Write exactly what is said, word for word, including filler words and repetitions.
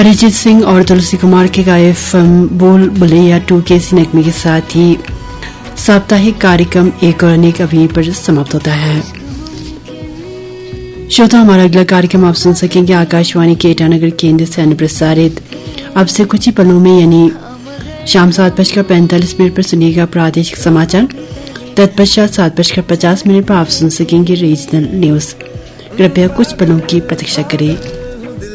अरिजीत सिंह और तुलसी कुमार के गाए फिल्म बोल बुलैया टू के इसी नगमे के साथ ही साप्ताहिक कार्यक्रम एक और अनेक अभी पर समाप्त होता है। श्रोता, हमारा अगला कार्यक्रम आप सुन सकेंगे आकाशवाणी के ईटानगर केंद्र से अनुप्रसारित अब से कुछ ही पलों में, यानी शाम सात बजकर पैंतालीस मिनट पर सुनिएगा प्रादेशिक समाचार। तत्पश्चात सात बजकर पचास मिनट पर आप सुन सकेंगे रीजनल न्यूज। कृपया कुछ पलों की प्रतीक्षा करें।